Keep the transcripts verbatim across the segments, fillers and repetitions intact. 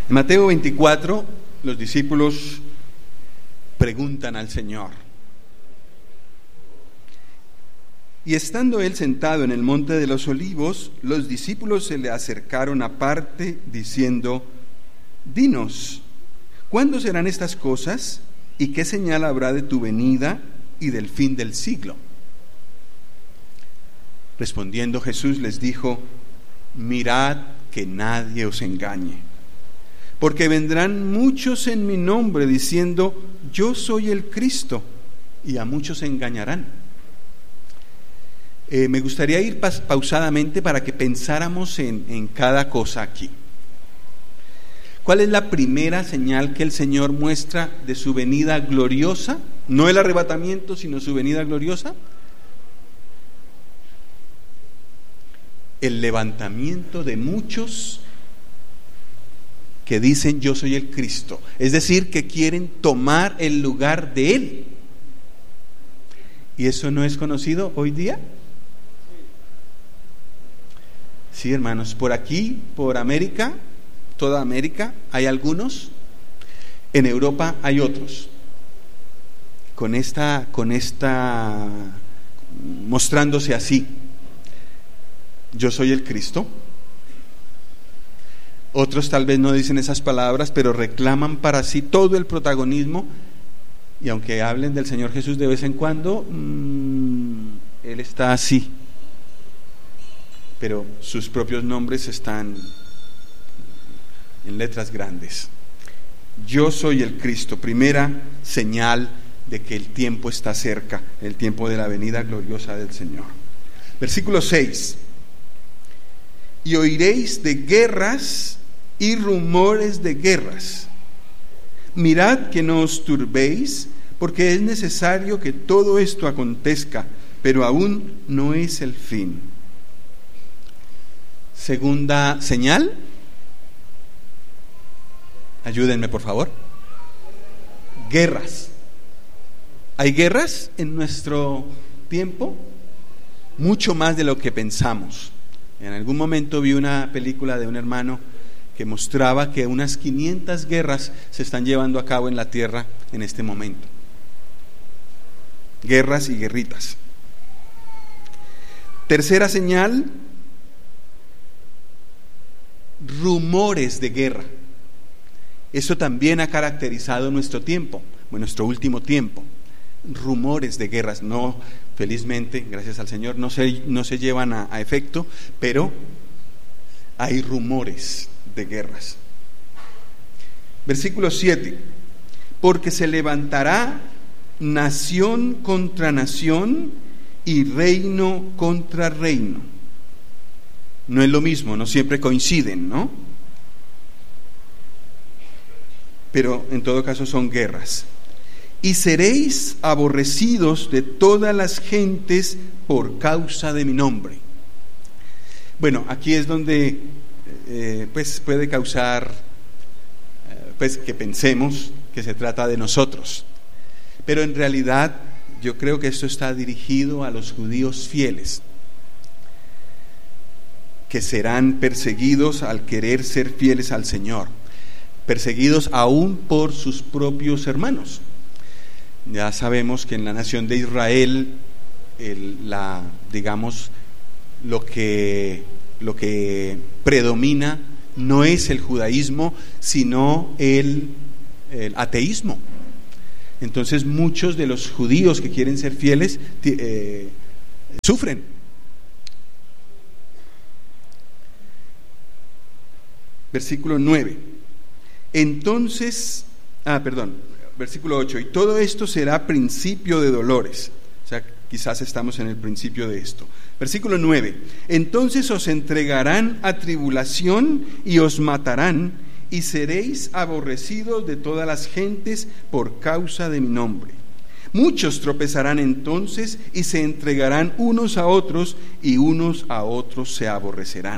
En Mateo veinticuatro, los discípulos preguntan al Señor. Y estando él sentado en el monte de los olivos, los discípulos se le acercaron aparte, diciendo: Dinos, ¿cuándo serán estas cosas? ¿Y qué señal habrá de tu venida y del fin del siglo? Respondiendo Jesús les dijo: Mirad que nadie os engañe, porque vendrán muchos en mi nombre diciendo: Yo soy el Cristo, y a muchos engañarán. Eh, me gustaría ir pas- pausadamente para que pensáramos en, en cada cosa aquí. ¿Cuál es la primera señal que el Señor muestra de su venida gloriosa? No el arrebatamiento, sino su venida gloriosa. El levantamiento de muchos que dicen: Yo soy el Cristo, es decir, que quieren tomar el lugar de Él. ¿Y eso no es conocido hoy día? Sí, hermanos, por aquí, por América, toda América, hay algunos, en Europa hay otros, con esta, con esta, mostrándose así: Yo soy el Cristo. Otros tal vez no dicen esas palabras, pero reclaman para sí todo el protagonismo, y aunque hablen del Señor Jesús de vez en cuando, mmm, Él está así, pero sus propios nombres están en letras grandes. Yo soy el Cristo, primera señal de que el tiempo está cerca, el tiempo de la venida gloriosa del Señor. Versículo seis: Y oiréis de guerras y rumores de guerras. Mirad que no os turbéis, porque es necesario que todo esto acontezca, pero aún no es el fin. Segunda señal. Ayúdenme, por favor. Guerras. ¿Hay guerras en nuestro tiempo? Mucho más de lo que pensamos. En algún momento vi una película de un hermano que mostraba que unas quinientas guerras se están llevando a cabo en la tierra en este momento. Guerras y guerritas. Tercera señal: rumores de guerra. Eso también ha caracterizado nuestro tiempo, nuestro último tiempo. Rumores de guerras, no, felizmente, gracias al Señor, no se, no se llevan a, a efecto, pero hay rumores de guerras. Versículo siete: Porque se levantará nación contra nación y reino contra reino. No es lo mismo, no siempre coinciden, ¿no? Pero en todo caso son guerras. Y seréis aborrecidos de todas las gentes por causa de mi nombre. Bueno, aquí es donde eh, pues puede causar eh, pues que pensemos que se trata de nosotros. Pero en realidad yo creo que esto está dirigido a los judíos fieles, que serán perseguidos al querer ser fieles al Señor, perseguidos aún por sus propios hermanos. Ya sabemos que en la nación de Israel, el, la, digamos, lo que, lo que predomina no es el judaísmo, sino el, el ateísmo. Entonces muchos de los judíos que quieren ser fieles eh, sufren. Versículo nueve. Entonces, ah, perdón, versículo ocho. Y todo esto será principio de dolores. O sea, quizás estamos en el principio de esto. Versículo nueve. Entonces os entregarán a tribulación y os matarán, y seréis aborrecidos de todas las gentes por causa de mi nombre. Muchos tropezarán entonces y se entregarán unos a otros, y unos a otros se aborrecerán.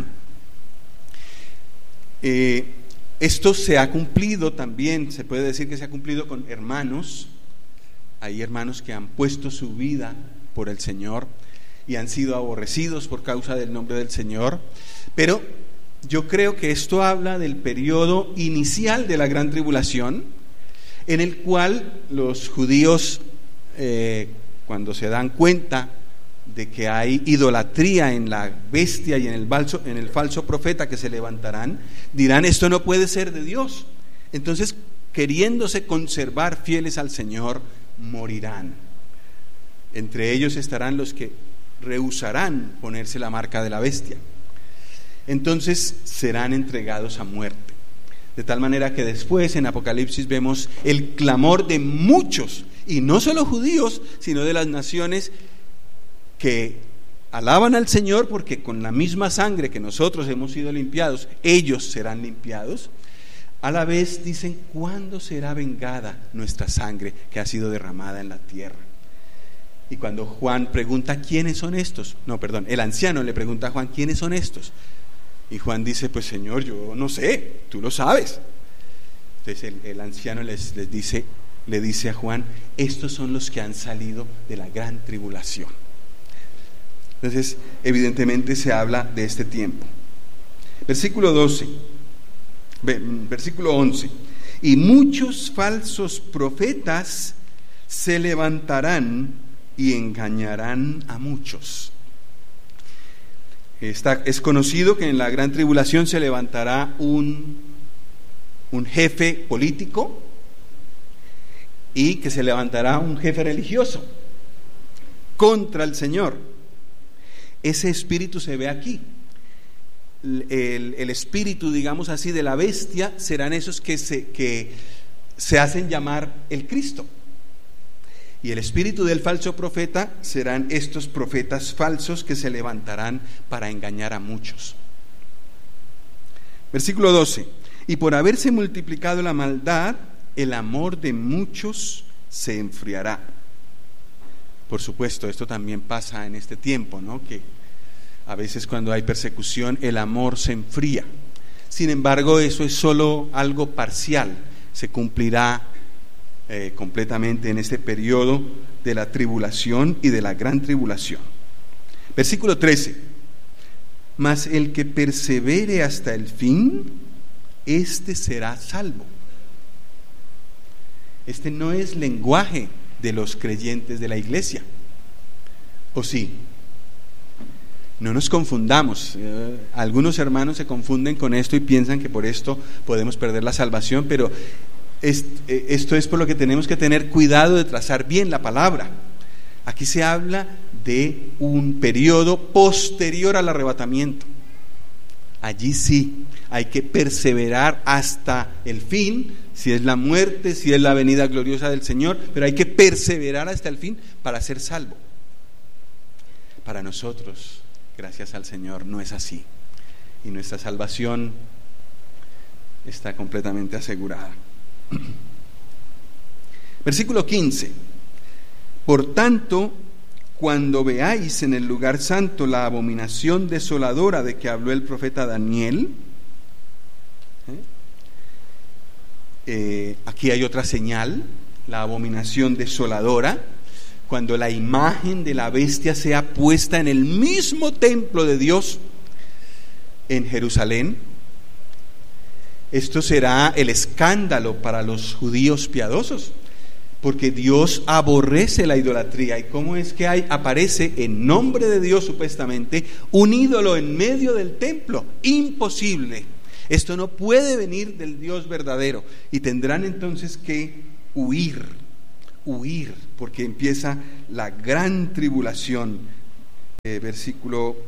Eh, esto se ha cumplido también, se puede decir que se ha cumplido con hermanos. Hay hermanos que han puesto su vida por el Señor y han sido aborrecidos por causa del nombre del Señor, pero Yo creo que esto habla del periodo inicial de la gran tribulación, en el cual los judíos, eh, cuando se dan cuenta de que hay idolatría en la bestia y en el, falso, en el falso profeta que se levantarán, dirán: esto no puede ser de Dios. Entonces, queriéndose conservar fieles al Señor, morirán. Entre ellos estarán los que rehusarán ponerse la marca de la bestia. Entonces serán entregados a muerte. De tal manera que después en Apocalipsis vemos el clamor de muchos, y no solo judíos, sino de las naciones que alaban al Señor, porque con la misma sangre que nosotros hemos sido limpiados, ellos serán limpiados. A la vez dicen: ¿cuándo será vengada nuestra sangre que ha sido derramada en la tierra? Y cuando Juan pregunta: ¿quiénes son estos? No, perdón, el anciano le pregunta a Juan: ¿quiénes son estos? Y Juan dice: pues Señor, yo no sé, tú lo sabes. Entonces el, el anciano les, les dice, le dice a Juan: estos son los que han salido de la gran tribulación. Entonces, evidentemente se habla de este tiempo. Versículo doce, versículo once: y muchos falsos profetas se levantarán y engañarán a muchos. Está, es conocido que en la gran tribulación se levantará un, un jefe político, y que se levantará un jefe religioso contra el Señor. Ese espíritu se ve aquí. El, el espíritu, digamos así, de la bestia serán esos que se, que se hacen llamar el Cristo. Y el espíritu del falso profeta serán estos profetas falsos que se levantarán para engañar a muchos. Versículo doce: y por haberse multiplicado la maldad, el amor de muchos se enfriará. Por supuesto, esto también pasa en este tiempo, ¿no? Que a veces cuando hay persecución, el amor se enfría. Sin embargo, eso es solo algo parcial. Se cumplirá Eh, completamente en este periodo de la tribulación y de la gran tribulación. Versículo trece: mas el que persevere hasta el fin, este será salvo. Este no es lenguaje de los creyentes de la iglesia, ¿o sí? No nos confundamos. Eh, algunos hermanos se confunden con esto y piensan que por esto podemos perder la salvación, pero esto es por lo que tenemos que tener cuidado de trazar bien la palabra. Aquí se habla de un periodo posterior al arrebatamiento. Allí sí hay que perseverar hasta el fin, si es la muerte, si es la venida gloriosa del Señor, pero hay que perseverar hasta el fin para ser salvo. Para nosotros, gracias al Señor, no es así, y nuestra salvación está completamente asegurada. Versículo quince: por tanto, cuando veáis en el lugar santo la abominación desoladora de que habló el profeta Daniel, ¿eh? Eh, aquí hay otra señal, la abominación desoladora, cuando la imagen de la bestia sea puesta en el mismo templo de Dios en Jerusalén. Esto será el escándalo para los judíos piadosos, porque Dios aborrece la idolatría. ¿Y cómo es que hay, aparece en nombre de Dios supuestamente un ídolo en medio del templo? Imposible. Esto no puede venir del Dios verdadero, y tendrán entonces que huir, huir, porque empieza la gran tribulación. Eh, versículo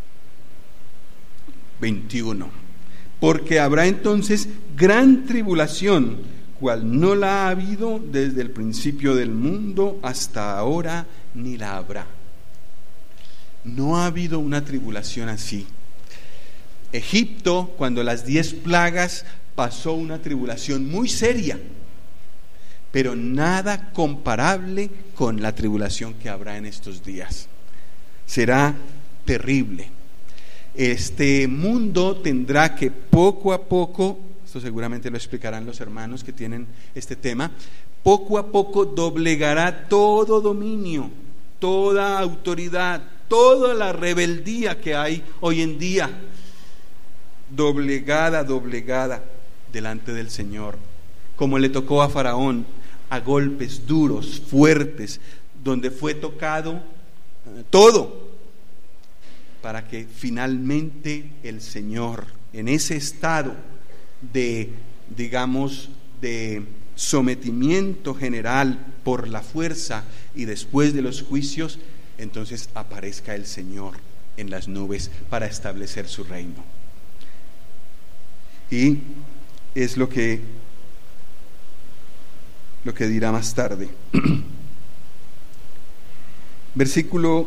veintiuno: porque habrá entonces gran tribulación, cual no la ha habido desde el principio del mundo hasta ahora, ni la habrá. No ha habido una tribulación así. Egipto, cuando las diez plagas, pasó una tribulación muy seria, pero nada comparable con la tribulación que habrá en estos días. Será terrible. Este mundo tendrá que poco a poco, esto seguramente lo explicarán los hermanos que tienen este tema, poco a poco doblegará todo dominio, toda autoridad, toda la rebeldía que hay hoy en día. doblegada, doblegada delante del Señor, como le tocó a Faraón, a golpes duros, fuertes, donde fue tocado eh, todo, para que finalmente el Señor, en ese estado de, digamos, de sometimiento general por la fuerza y después de los juicios, entonces aparezca el Señor en las nubes para establecer su reino. Y es lo que lo que dirá más tarde. Versículo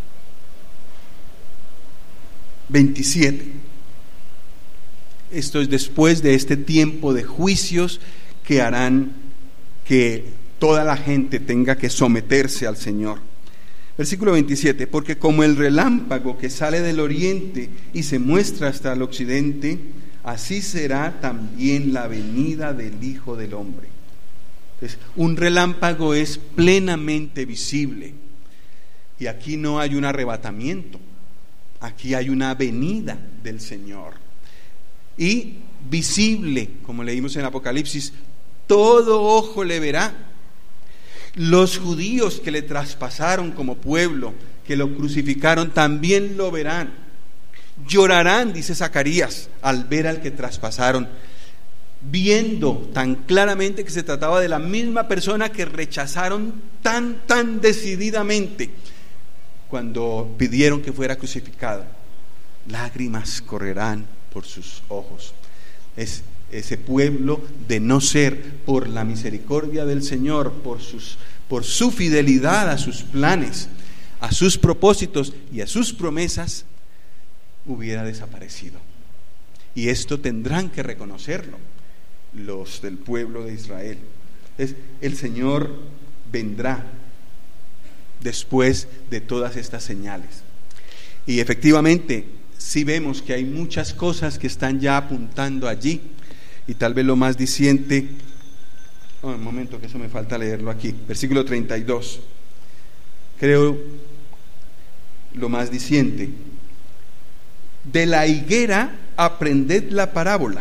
veintisiete. Esto es después de este tiempo de juicios que harán que toda la gente tenga que someterse al Señor. Versículo veintisiete, porque como el relámpago que sale del oriente y se muestra hasta el occidente, así será también la venida del Hijo del Hombre. Entonces, un relámpago es plenamente visible, y aquí no hay un arrebatamiento, aquí hay una venida del Señor, y visible, como leímos en Apocalipsis, todo ojo le verá. Los judíos que le traspasaron como pueblo, que lo crucificaron, también lo verán. Llorarán, dice Zacarías, al ver al que traspasaron, viendo tan claramente que se trataba de la misma persona que rechazaron tan, tan decididamente cuando pidieron que fuera crucificado. Lágrimas correrán por sus ojos. Es ese pueblo, de no ser por la misericordia del Señor, por sus, por su fidelidad a sus planes, a sus propósitos y a sus promesas, hubiera desaparecido. Y esto tendrán que reconocerlo los del pueblo de Israel. Es, el Señor vendrá después de todas estas señales. Y efectivamente, sí vemos que hay muchas cosas que están ya apuntando allí. Y tal vez lo más diciente, oh, un momento que eso me falta leerlo aquí, versículo treinta y dos, creo lo más diciente: de la higuera aprended la parábola.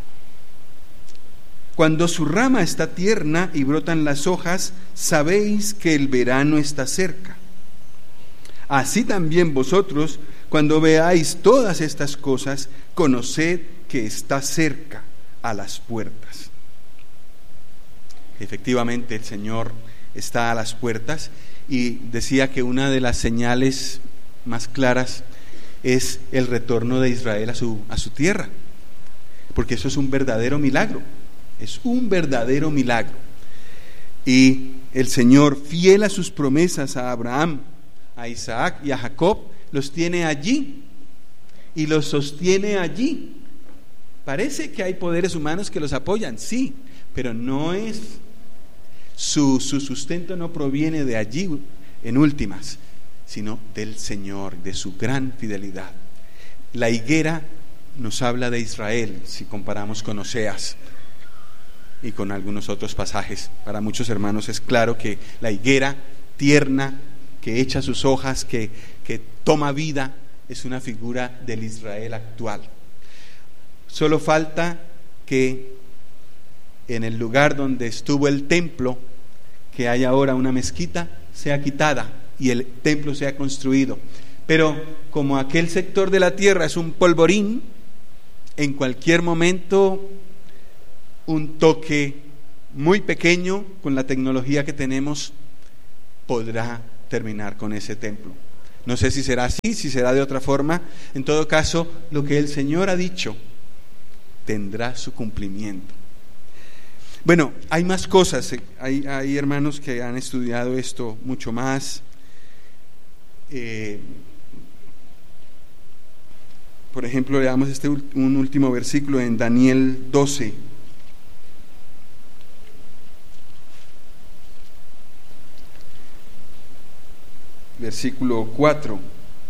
Cuando su rama está tierna y brotan las hojas, sabéis que el verano está cerca. Así también vosotros, cuando veáis todas estas cosas, conoced que está cerca, a las puertas. Efectivamente, el Señor está a las puertas, y decía que una de las señales más claras es el retorno de Israel a su, a su tierra, porque eso es un verdadero milagro, es un verdadero milagro. Y el Señor, fiel a sus promesas a Abraham, a Isaac y a Jacob, los tiene allí y los sostiene allí. Parece que hay poderes humanos que los apoyan, sí, pero no es su, su sustento no proviene de allí en últimas, sino del Señor, de su gran fidelidad. La higuera nos habla de Israel, si comparamos con Oseas y con algunos otros pasajes. Para muchos hermanos es claro que la higuera tierna, que echa sus hojas, que, que toma vida, es una figura del Israel actual. Solo falta que en el lugar donde estuvo el templo, que hay ahora una mezquita, sea quitada y el templo sea construido. Pero como aquel sector de la tierra es un polvorín, en cualquier momento un toque muy pequeño con la tecnología que tenemos podrá terminar con ese templo. No sé si será así, si será de otra forma. En todo caso, lo que el Señor ha dicho tendrá su cumplimiento. Bueno, hay más cosas, hay, hay hermanos que han estudiado esto mucho más. Eh, por ejemplo, leamos este un último versículo en Daniel doce. Versículo cuatro.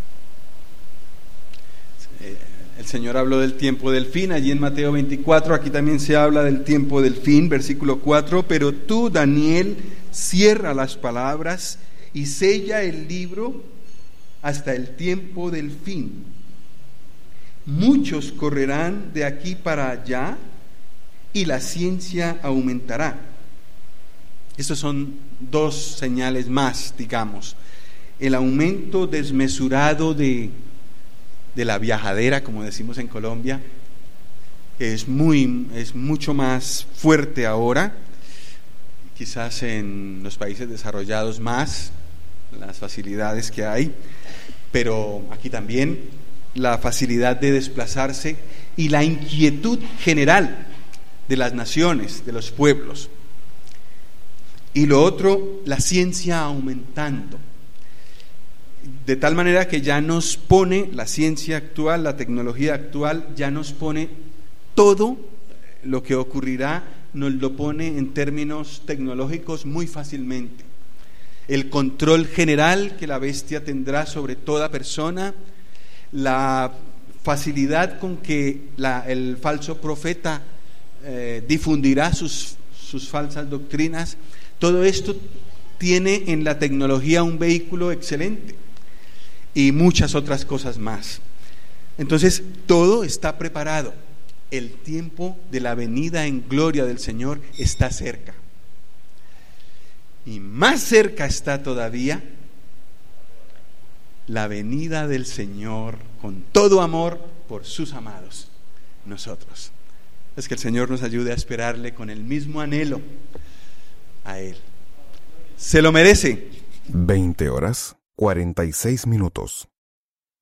El Señor habló del tiempo del fin, allí en Mateo veinticuatro, aquí también se habla del tiempo del fin, versículo cuatro, pero tú, Daniel, cierra las palabras y sella el libro hasta el tiempo del fin. Muchos correrán de aquí para allá y la ciencia aumentará. Estos son dos señales más, digamos. El aumento desmesurado de, de la viajadera, como decimos en Colombia, es, muy, es mucho más fuerte ahora, quizás en los países desarrollados más, las facilidades que hay, pero aquí también la facilidad de desplazarse y la inquietud general de las naciones, de los pueblos. Y lo otro, la ciencia aumentando, de tal manera que ya nos pone, la ciencia actual, la tecnología actual, ya nos pone todo lo que ocurrirá, nos lo pone en términos tecnológicos muy fácilmente. El control general que la bestia tendrá sobre toda persona, la facilidad con que la, el falso profeta eh, difundirá sus, sus falsas doctrinas, todo esto tiene en la tecnología un vehículo excelente y muchas otras cosas más. Entonces, todo está preparado. El tiempo de la venida en gloria del Señor está cerca. Y más cerca está todavía la venida del Señor con todo amor por sus amados, nosotros. Es que el Señor nos ayude a esperarle con el mismo anhelo a Él. Se lo merece. veinte horas, cuarenta y seis minutos.